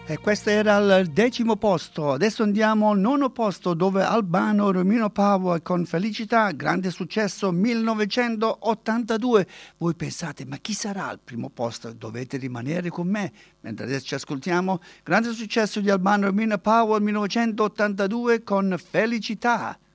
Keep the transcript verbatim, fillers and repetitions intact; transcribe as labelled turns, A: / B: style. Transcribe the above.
A: E questo era il decimo posto. Adesso andiamo al nono posto, dove Albano Romino Power con Felicità, grande successo millenovecentottantadue. Voi pensate, ma chi sarà al primo posto? Dovete rimanere con me mentre adesso ci ascoltiamo. Grande successo di Albano Romino Power millenovecentottantadue con Felicità.